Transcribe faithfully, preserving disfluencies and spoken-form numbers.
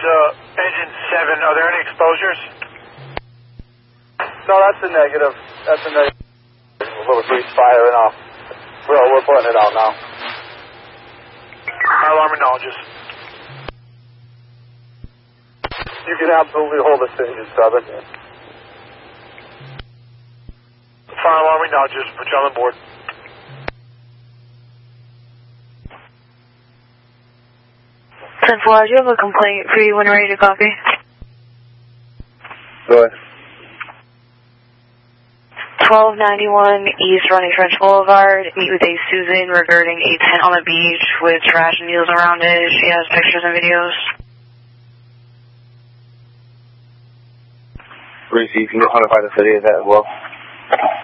uh, engine seven. Are there any exposures? No, that's a negative. That's a negative. A little grease firing off. Well, we're putting it out now. Fire alarm acknowledges. You can absolutely hold this to engine seven. Fire alarm acknowledges. Put you on board. ten four, do you have a complaint for you when ready to copy? Go ahead. twelve ninety-one East Running Trench Boulevard. Meet with a Susan regarding a tent on the beach with trash and needles around it. She has pictures and videos. Reese, you can go find the video of that as well.